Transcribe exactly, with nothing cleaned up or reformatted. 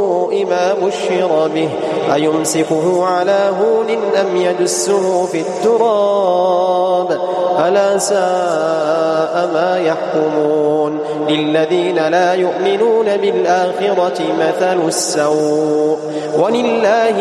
السوء ما بشر به أيمسكه على هون أم يدسه في التراب ألا ساء ما يحكمون للذين لا يؤمنون بالآخرة مثل السوء ولله